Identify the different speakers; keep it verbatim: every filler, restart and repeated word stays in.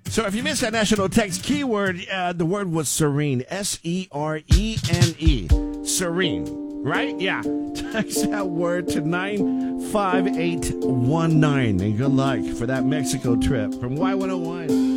Speaker 1: So if you missed that national text keyword, uh, the word was serene. S E R E N E. Serene. Right? Yeah. Text that word to nine five eight one nine. And good luck for that Mexico trip from Y one oh one.